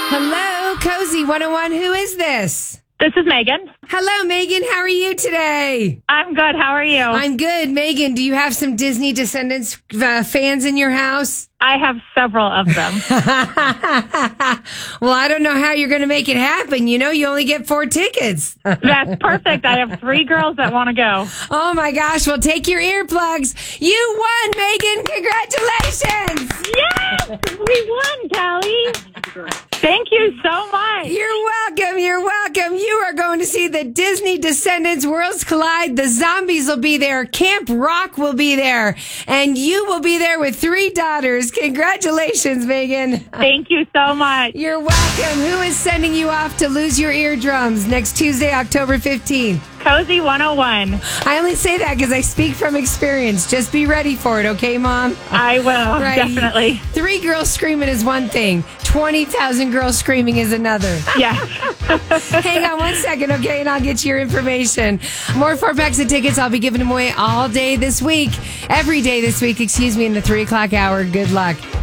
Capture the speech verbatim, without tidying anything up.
Hello, Cozy one oh one. Who is this? This is Megan. Hello, Megan. How are you today? I'm good. How are you? I'm good. Megan, do you have some Disney Descendants uh, fans in your house? I have several of them. Well, I don't know how you're going to make it happen. You know, you only get four tickets. That's perfect. I have three girls that want to go. Oh, my gosh. Well, take your earplugs. You won, Megan. Congratulations. Yes! We won, Callie. Thank you so much. You're welcome. You're welcome. You are going to see the Disney Descendants Worlds Collide. The Zombies will be there. Camp Rock will be there. And you will be there with three daughters. Congratulations, Megan. Thank you so much. You're welcome. Who is sending you off to lose your eardrums next Tuesday, October fifteenth? Cozy one oh one. I only say that because I speak from experience. Just be ready for it, okay, Mom? I will, Right. definitely. Three girls screaming is one thing. twenty thousand girls screaming is another. Yes. Hang on one second, okay, and I'll get you your information. More four packs of tickets. I'll be giving them away all day this week. Every day this week, excuse me, in the three o'clock hour. Good luck.